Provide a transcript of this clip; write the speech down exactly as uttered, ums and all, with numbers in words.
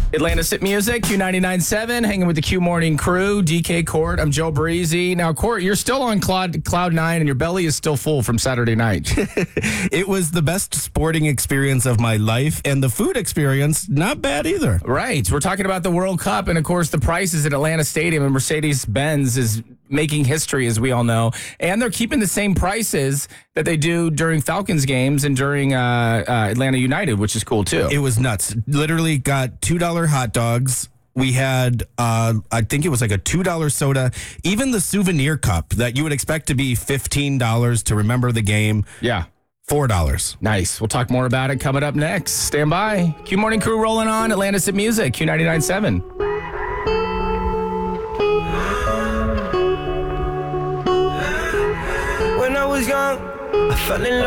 Atlanta Sit Music, Q ninety-nine point seven, hanging with the Q Morning crew, D K Court. I'm Joe Breezy. Now, Court, you're still on cloud, cloud nine, and your belly is still full from Saturday night. It was the best sporting experience of my life, and the food experience, not bad either. Right. We're talking about the World Cup, and, of course, the prices at Atlanta Stadium, and Mercedes-Benz is making history, as we all know. And they're keeping the same prices that they do during Falcons games and during uh, uh, Atlanta United, which is cool, too. It was nuts. Literally got two dollars hot dogs. We had, uh, I think it was like a two dollars soda. Even the souvenir cup that you would expect to be fifteen dollars to remember the game. Yeah. four dollars. Nice. We'll talk more about it coming up next. Stand by. Q Morning Crew rolling on. Atlanta Sit Music, Q ninety-nine point seven. When I was young, I fell in love.